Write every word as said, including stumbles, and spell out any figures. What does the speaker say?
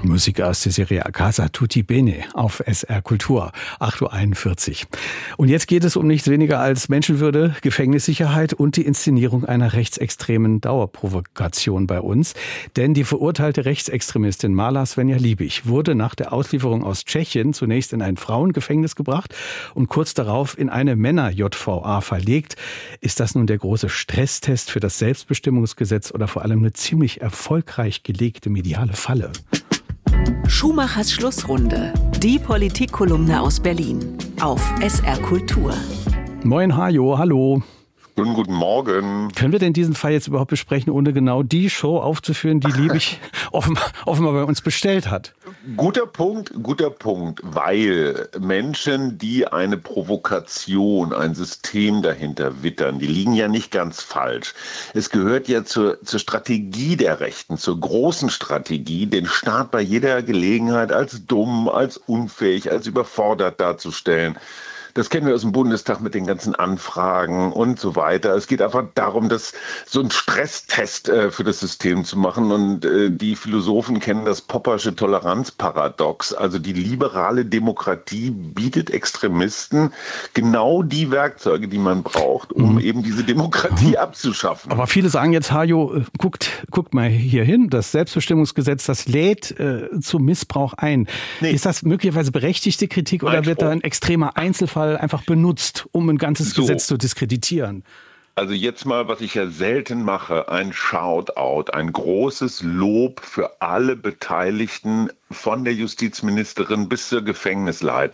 Musik aus der Serie A Casa Tutti Bene auf S R Kultur, acht Uhr einundvierzig. Und jetzt geht es um nichts weniger als Menschenwürde, Gefängnissicherheit und die Inszenierung einer rechtsextremen Dauerprovokation bei uns. Denn die verurteilte Rechtsextremistin Marla Svenja Liebig wurde nach der Auslieferung aus Tschechien zunächst in ein Frauengefängnis gebracht und kurz darauf in eine Männer-J V A verlegt. Ist das nun der große Stresstest für das Selbstbestimmungsgesetz oder vor allem eine ziemlich erfolgreich gelegte mediale Falle? Schumachers Schlussrunde. Die Politikkolumne aus Berlin. Auf S R Kultur. Moin Hajo, hallo. Guten, guten Morgen. Können wir denn diesen Fall jetzt überhaupt besprechen, ohne genau die Show aufzuführen, die Liebig offenbar, offenbar bei uns bestellt hat? Guter Punkt, guter Punkt, weil Menschen, die eine Provokation, ein System dahinter wittern, die liegen ja nicht ganz falsch. Es gehört ja zur, zur Strategie der Rechten, zur großen Strategie, den Staat bei jeder Gelegenheit als dumm, als unfähig, als überfordert darzustellen. Das kennen wir aus dem Bundestag mit den ganzen Anfragen und so weiter. Es geht einfach darum, das so einen Stresstest äh, für das System zu machen. Und äh, die Philosophen kennen das Poppersche Toleranzparadox. Also die liberale Demokratie bietet Extremisten genau die Werkzeuge, die man braucht, um mhm. eben diese Demokratie mhm. abzuschaffen. Aber viele sagen jetzt, Hajo, guckt, guckt mal hier hin, das Selbstbestimmungsgesetz, das lädt äh, zum Missbrauch ein. Nee. Ist das möglicherweise berechtigte Kritik oder wird da ein extremer Einzelfall einfach benutzt, um ein ganzes so. Gesetz zu diskreditieren? Also jetzt mal, was ich ja selten mache, ein Shoutout, ein großes Lob für alle Beteiligten, von der Justizministerin bis zur Gefängnisleitung.